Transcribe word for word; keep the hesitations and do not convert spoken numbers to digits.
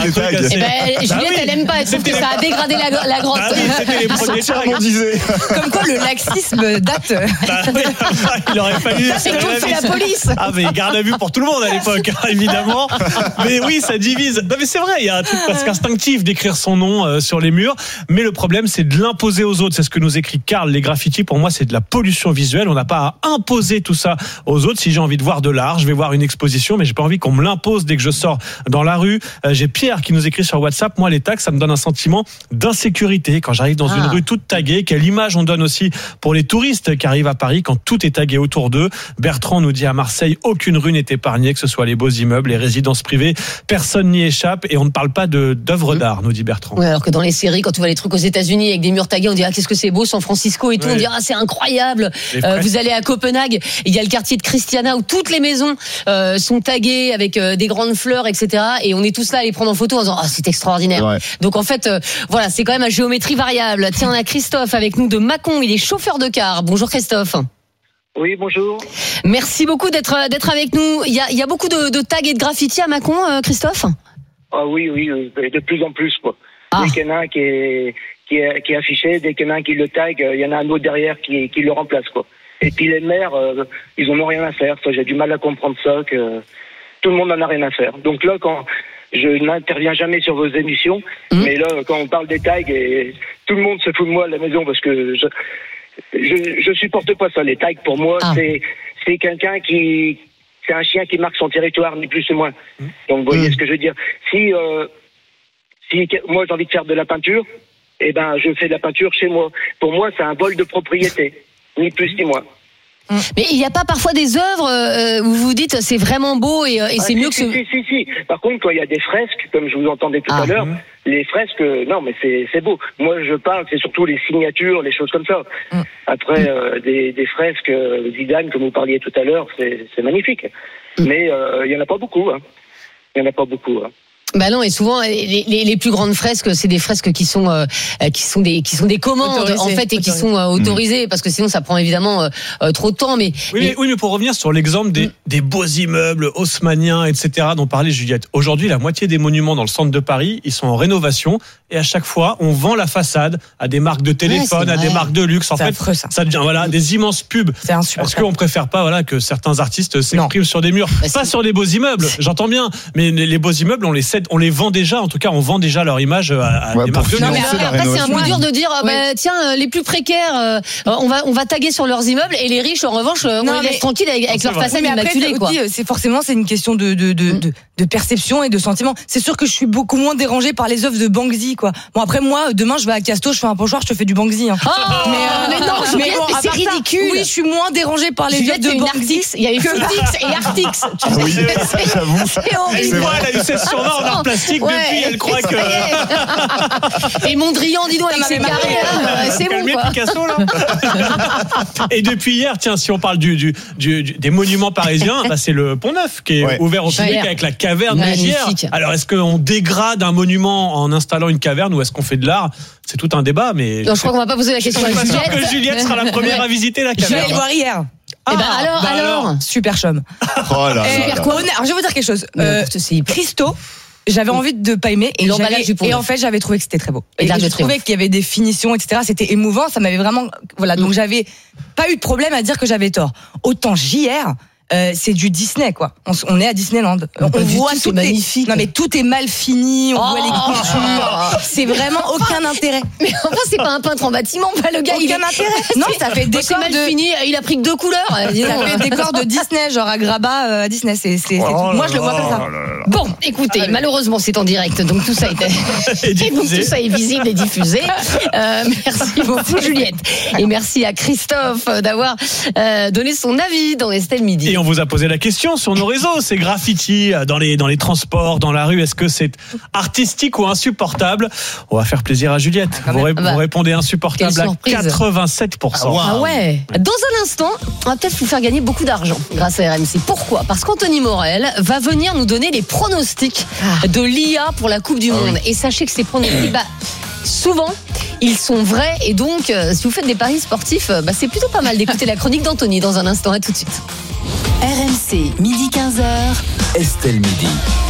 des tags. Eh ben, Juliette, Bah oui. elle aime pas. Elle trouve que ça a dégradé la, la grotte. Ah oui, c'était les premiers tags. On disait. Comme quoi le laxisme date. Bah oui, il aurait fallu. Ça, c'est tout fait la police. Ah mais garde à vue pour tout le monde à l'époque, hein, évidemment. Mais oui, ça divise. Non mais c'est vrai, il y a un truc presque instinctif d'écrire son nom euh, sur les murs. Mais le problème, c'est de l'imposer aux autres. C'est ce que nous écrit Karl. Les graffitis, pour moi, c'est de la pollution visuelle. On n'a pas à imposer tout ça aux autres. Si j'ai envie de voir de l'art, je vais voir une exposition, mais j'ai pas envie qu'on me l'impose dès que je sors dans la rue. Euh, j'ai Pierre qui nous écrit sur WhatsApp. Moi, les tags, ça me donne un sentiment d'insécurité quand j'arrive dans Ah. une rue toute taguée. Quelle image on donne aussi pour les touristes qui arrivent à Paris quand tout est tagué autour d'eux. Bertrand nous dit à Marseille, aucune rue n'est épargnée, que ce soit les beaux immeubles, les résidences privées. Personne n'y échappe et on ne parle pas de, d'œuvres d'art, nous dit Bertrand. Ouais, alors que dans les séries, quand tu vois les trucs aux États-Unis avec des murs tagués, on dit ah qu'est-ce que c'est beau, San Francisco et tout, Ouais. on dit ah c'est incroyable. Les Euh, fresques. vous allez à Copenhague, il y a le quartier de Christiana où toutes les maisons euh, sont taguées avec euh, des grandes fleurs, et cetera. Et on est tous là à les prendre en photo en disant ah c'est extraordinaire. Ouais. Donc en fait, euh, voilà, c'est quand même à géométrie variable. Tiens, on a Christophe avec nous de Mâcon, il est chauffeur de car. Bonjour Christophe. Oui, bonjour. Merci beaucoup d'être d'être avec nous. Il y a, il y a beaucoup de, de tags et de graffitis à Mâcon, euh, Christophe. Ah oui, oui, euh, de plus en plus, quoi. Ah. Dès qu'il y en a un qui est, qui est, qui est affiché, dès qu'il y en a un qui le tag, euh, il y en a un autre derrière qui, qui le remplace, quoi. Et puis les maires, euh, ils en ont rien à faire. Ça, j'ai du mal à comprendre ça, que tout le monde en a rien à faire. Donc là, quand je n'interviens jamais sur vos émissions, Mhm. mais là, quand on parle des tags, et tout le monde se fout de moi à la maison parce que je, je, je supporte pas ça. Les tags, pour moi, Ah. c'est, c'est quelqu'un qui, c'est un chien qui marque son territoire, ni plus ni moins. Donc, vous voyez Mhm. ce que je veux dire. Si, euh, si que- moi j'ai envie de faire de la peinture, eh ben, je fais de la peinture chez moi. Pour moi, c'est un vol de propriété, ni plus ni moins. Mais il n'y a pas parfois des œuvres euh, où vous vous dites c'est vraiment beau et, euh, et Ah, c'est si, mieux que si, ce... si, si, si. Par contre, quand il y a des fresques, comme je vous entendais tout Ah. à l'heure, les fresques, euh, non, mais c'est, c'est beau. Moi, je parle, c'est surtout les signatures, les choses comme ça. Mm. Après, euh, des, des fresques euh, Zidane, comme vous parliez tout à l'heure, c'est, c'est magnifique. Mais euh, il y en a pas beaucoup. Hein. Il y en a pas beaucoup. Hein. Bah non, et souvent les, les, les plus grandes fresques, c'est des fresques qui sont euh, qui sont des qui sont des commandes Autorisées. en fait et qui Autorisées. sont euh, autorisées parce que sinon ça prend évidemment euh, euh, trop de temps. Mais, Oui, mais, oui, mais pour revenir sur l'exemple des, des beaux immeubles haussmanniens, et cetera, dont parlait Juliette. Aujourd'hui, la moitié des monuments dans le centre de Paris, ils sont en rénovation. Et à chaque fois, on vend la façade à des marques de téléphone, Ouais, à c'est des vrai. marques de luxe. En C'est fait, affreux, ça. ça devient voilà des immenses pubs. C'est Parce insupportable. qu'on préfère pas voilà que certains artistes s'expriment sur des murs, Bah, pas c'est- sur des beaux immeubles. J'entends bien, mais les les beaux immeubles, on les cède, on les vend déjà. En tout cas, on vend déjà leur image à, à Ouais, des pour marques de financer luxe. après, la après, c'est un peu rénovation. dur de dire euh, bah, tiens euh, les plus précaires euh, on va on va taguer sur leurs immeubles et les riches en revanche euh, on Non, les laisse mais- tranquilles avec, avec c'est leur vrai. façade Mais après, immaculée c'est quoi. aussi, c'est forcément c'est une question de de, de, de de perception et de sentiment. C'est sûr que je suis beaucoup moins dérangée par les œuvres de Banksy, quoi. Bon après moi, demain je vais à Casto, je fais un pochoir, je te fais du Banksy. Hein. Oh, mais, non, Juliette, bon, mais à c'est part ça, ridicule. Oui, je suis moins dérangée par les Juliette, œuvres c'est de une Banksy. Artix. Il y a eu Footix et Artix. Tu sais, Oui, c'est- j'avoue. c'est horrible. C'est vrai, elle a eu cette surnom en art plastique Ouais. depuis. Elle croit que. Ça y est. Et Mondrian, dis donc, avec ses m'avait carrés, marqué. là, euh, c'est bon, Calmez quoi. Picasso là. Et depuis hier, tiens, si on parle du, du, du- du- des monuments parisiens, bah, c'est le Pont Neuf qui est Ouais. ouvert au public Ouais. avec la caverne Magnifique. Mégière. Alors est-ce qu'on dégrade un monument en installant une caverne ou est-ce qu'on fait de l'art? C'est tout un débat, mais Non, je crois qu'on va pas poser la je question à suis pas sûr Juliette. que Juliette sera la première Ouais. à visiter la Je vais aller caverne. le voir hier. Eh ben Ah, alors, bah alors. Super chum. Oh là là Eh, là. quoi, honnête- alors, je vais vous dire quelque chose. Mais Euh, écoute, c'est hyper- Christo, j'avais envie de pas aimer Et et, l'emballage j'avais- du Pont et Neuf. en fait j'avais trouvé que c'était très beau. Et Et, l'Arc de je trouvais Triomphe. qu'il y avait des finitions, et cetera. C'était émouvant, ça m'avait vraiment, voilà. Donc Mm. j'avais pas eu de problème à dire que j'avais tort. Autant J R. Euh, c'est du Disney quoi. On, s- on est à Disneyland. On pas du voit tout, c'est tout est- magnifique. Non mais tout est mal fini. On Oh. voit les coutures. C'est vraiment aucun intérêt. Mais enfin, c'est pas un peintre en bâtiment, pas le gars. il est- Aucun intérêt. Non, ça fait Bah, c'est décor mal de. fini. Il a pris que deux couleurs. euh, dis donc. Ça fait décor de Disney, genre à Grabat euh, à Disney. C'est, c'est, c'est Oh tout. Moi là je le vois là comme ça. là là là. Bon, écoutez, malheureusement, c'est en direct, donc tout ça est, Et et donc diffusé. tout ça est visible et diffusé. Euh, merci beaucoup, Juliette, et merci à Christophe d'avoir euh, donné son avis dans Estelle Midi. Et on vous a posé la question sur nos réseaux, ces graffitis dans les, dans les transports, dans la rue, est-ce que c'est artistique ou insupportable? On va faire plaisir à Juliette. Vous, ré- Bah, vous répondez insupportable quelle à surprise. quatre-vingt-sept pour cent. Ah ouais. Dans un instant, on va peut-être vous faire gagner beaucoup d'argent grâce à R M C. Pourquoi? Parce qu'Anthony Morel va venir nous donner les pronostics de l'I A pour la Coupe du Monde. Et sachez que ces pronostics, bah, souvent, ils sont vrais. Et donc, euh, si vous faites des paris sportifs, euh, bah, c'est plutôt pas mal d'écouter la chronique d'Anthony dans un instant. À tout de suite. R M C, midi quinze heures. Estelle Midi.